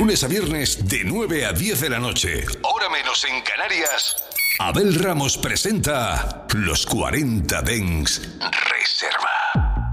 lunes a viernes de 9 a 10 de la noche, hora menos en Canarias, Abel Ramos presenta Los 40 Dents Reserva.